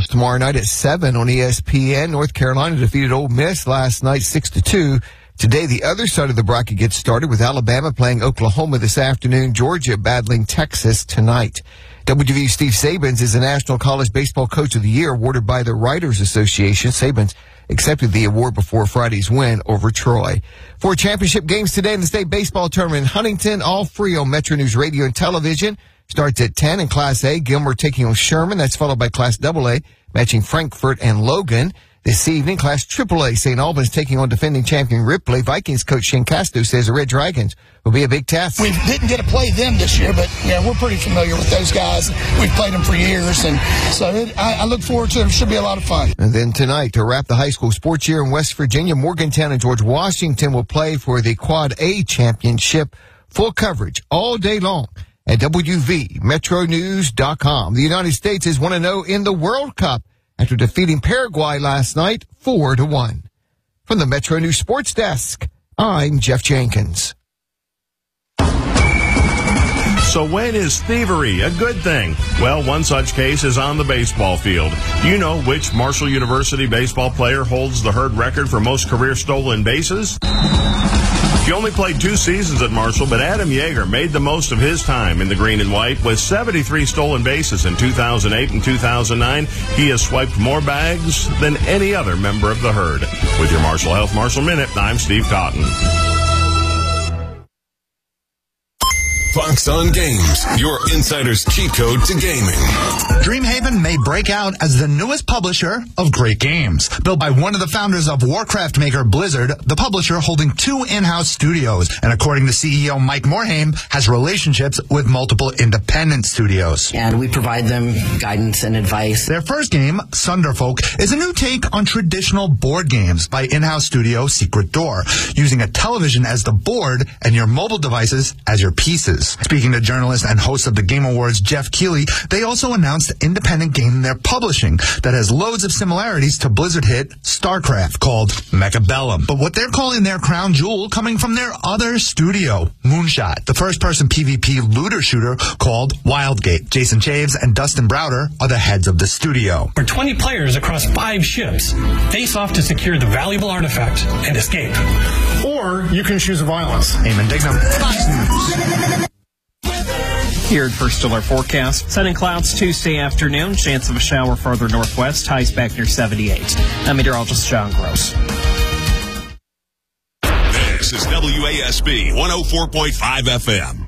Cardinals tomorrow night at 7 on ESPN. North Carolina defeated Ole Miss last night 6-2. Today, the other side of the bracket gets started with Alabama playing Oklahoma this afternoon, Georgia battling Texas tonight. WVU Steve Sabins is the National College Baseball Coach of the Year awarded by the Writers Association. Sabins accepted the award before Friday's win over Troy. 4 championship games today in the state baseball tournament in Huntington, all free on Metro News Radio and Television. Starts at 10 in Class A. Gilmer taking on Sherman. That's followed by Class AA, matching Frankfort and Logan. This evening, Class AAA, St. Albans taking on defending champion Ripley. Vikings coach Shane Casto says the Red Dragons will be a big test. We didn't get to play them this year, but yeah, we're pretty familiar with those guys. We've played them for years, and so I look forward to it. It should be a lot of fun. And then tonight, to wrap the high school sports year in West Virginia, Morgantown and George Washington will play for the Quad A championship. Full coverage all day long at WVMetroNews.com. The United States is 1-0 in the World Cup after defeating Paraguay last night 4-1. From the Metro News Sports Desk, I'm Jeff Jenkins. So when is thievery a good thing? Well, one such case is on the baseball field. Do you know which Marshall University baseball player holds the Herd record for most career stolen bases? He only played 2 seasons at Marshall, but Adam Yeager made the most of his time in the green and white with 73 stolen bases in 2008 and 2009. He has swiped more bags than any other member of the Herd. With your Marshall Health Marshall Minute, I'm Steve Cotton. Fox on Games, your insider's cheat code to gaming. Dreamhaven may break out as the newest publisher of great games. Built by one of the founders of Warcraft maker Blizzard, the publisher holding 2 in-house studios, and according to CEO Mike Morhaime, has relationships with multiple independent studios. And we provide them guidance and advice. Their first game, Sunderfolk, is a new take on traditional board games by in-house studio Secret Door, using a television as the board and your mobile devices as your pieces. Speaking to journalist and host of the Game Awards, Jeff Keighley, they also announced the independent game they're publishing that has loads of similarities to Blizzard hit StarCraft called Mechabellum. But what they're calling their crown jewel coming from their other studio, Moonshot, the first-person PvP looter shooter called Wildgate. Jason Chaves and Dustin Browder are the heads of the studio. Where 20 players across 5 ships face off to secure the valuable artifact and escape. Or you can choose violence. Eamon Dignam, Fox News. Here at First Alert Forecast, sun and clouds Tuesday afternoon, chance of a shower further northwest, highs back near 78. I'm meteorologist John Gross. This is WASB 104.5 FM.